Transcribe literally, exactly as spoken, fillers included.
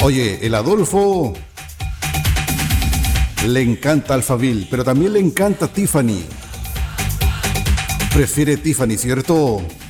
Oye, el Adolfo le encanta Alphaville, pero también le encanta Tiffany. Prefiere Tiffany, ¿cierto?